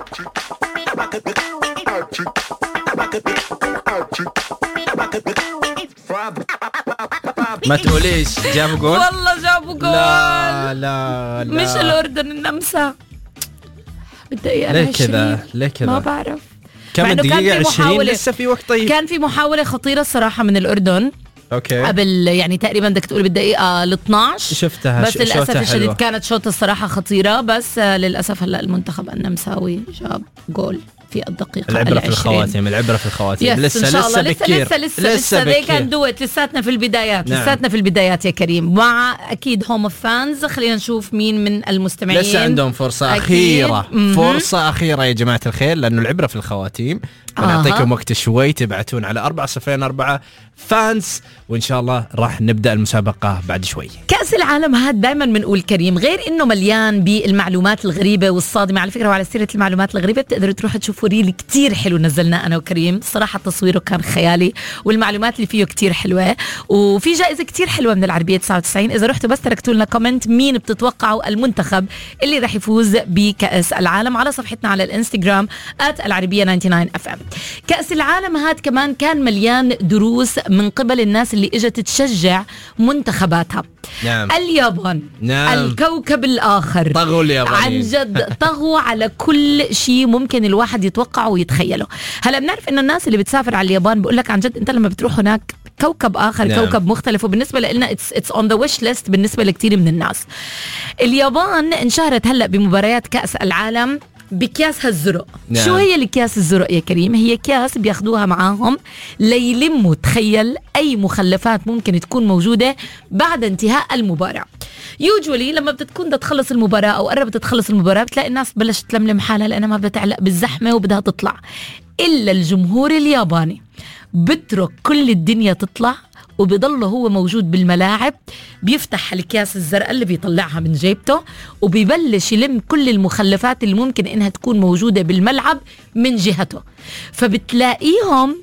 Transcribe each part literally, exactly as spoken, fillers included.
ما تقوليش جابوا جول. والله جابوا جول. لا لا لا مش الأردن، النمسا بالدقيقة ليه كذا؟ ليه كذا؟ ما بعرف. كم دقيقة؟ عشرين لسه في وقت. طيب كان في محاولة خطيرة الصراحة من الأردن اوكي قبل يعني تقريبا بدك تقول بالدقيقة ال اثنعش شفتها، بس للأسف الشديد حلوة. كانت شوطة الصراحة خطيرة، بس للأسف هلا المنتخب النمساوي جاب جول في الدقيقة العبرة في العشرين. الخواتيم، العبرة في الخواتيم. لسه لسه لسه بكير، لسه لسه لسه they can do it. لساتنا في البدايات. نعم. لساتنا في البدايات يا كريم، مع أكيد هوم اوف فانز. خلينا نشوف مين من المستمعين لسه عندهم فرصة أكيد. أخيرة م-م. فرصة أخيرة يا جماعة الخير، لأنه العبرة في الخواتيم. بنعطيكم آه. وقت شوي تبعتون على أربعة صفرين أربعة فانز، وإن شاء الله راح نبدأ المسابقة بعد شوي. كأس العالم هذا دايما بنقول كريم غير إنه مليان بالمعلومات الغريبة والصادمة. على فكرة وعلى سيرة المعلومات الغريبة بتقدروا تروحوا تشوفوا ريل كتير حلو نزلنا أنا وكريم، صراحة تصويره كان خيالي والمعلومات اللي فيه كتير حلوة، وفي جائزة كتير حلوة من العربية تسعة وتسعين. إذا رحتوا بس تركتوا لنا كومنت مين بتتوقعوا المنتخب اللي راح يفوز بكأس العالم على صفحتنا على الانستغرام آت العربية تسعة وتسعين إف إم. كأس العالم هاد كمان كان مليان دروس من قبل الناس اللي اجت تشجع منتخباتها. نعم. اليابان نعم. الكوكب الآخر طغوا اليابانيين عن جد، طغوا على كل شيء ممكن الواحد يتوقعه ويتخيله. هلا بنعرف إنه الناس اللي بتسافر على اليابان بقول لك عن جد أنت لما بتروح هناك كوكب آخر. نعم. كوكب مختلف، وبالنسبة لنا it's, it's on the wish list بالنسبة لكتير من الناس. اليابان انشهرت هلأ بمباريات كأس العالم بكياسها الزرق. نعم. شو هي الكياس الزرق يا كريم؟ هي كياس بياخدوها معاهم ليلموا تخيل أي مخلفات ممكن تكون موجودة بعد انتهاء المباراة. يوجولي لما بتكون بدها تخلص المباراة أو قربت تخلص المباراة بتلاقي الناس بلشت تلملم حالها لأنها ما بدها تعلق بالزحمة وبدها تطلع، إلا الجمهور الياباني بترك كل الدنيا تطلع وبيضله هو موجود بالملاعب، بيفتح الكياس الزرقاء اللي بيطلعها من جيبته وبيبلش يلم كل المخلفات اللي ممكن إنها تكون موجودة بالملعب من جهته. فبتلاقيهم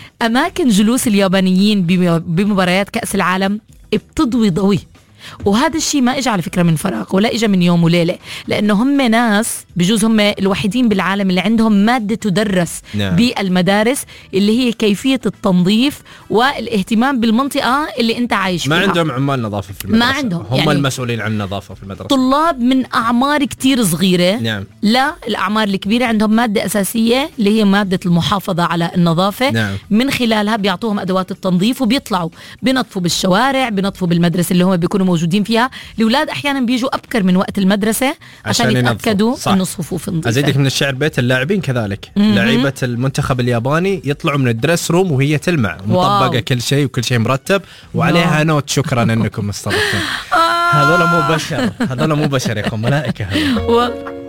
أماكن جلوس اليابانيين بمباريات كأس العالم بتضوي ضوي، وهذا الشيء ما إجا على فكرة من فراغ ولا إجا من يوم وليلة، لأنه هم ناس بجوز هم الوحيدين بالعالم اللي عندهم مادة تدرس. نعم. بالمدارس اللي هي كيفية التنظيف والاهتمام بالمنطقة اللي أنت عايش فيها. ما عندهم عمال نظافة في المدرسة، ما عندهم هم يعني المسؤولين عن النظافة في المدرسة. طلاب من أعمار كتير صغيرة. نعم. لا الأعمار الكبيرة عندهم مادة أساسية اللي هي مادة المحافظة على النظافة. نعم. من خلالها بيعطوهم أدوات التنظيف وبيطلعوا بنظفوا بالشوارع، بنظفوا بالمدرسة اللي هم بيكونوا موجودين فيها. الأولاد أحيانا بيجوا أبكر من وقت المدرسة عشان, عشان يتأكدوا إنه صفوف نظيفة. أزيدك من الشعر بيت اللاعبين كذلك. لعيبة المنتخب الياباني يطلعوا من الدرس روم وهي تلمع مطبقة كل شيء وكل شيء مرتب وعليها نوت شكرا أنكم استضفتم. هذول مو بشر، هذول مو بشر يا أخو، ملائكة هذول.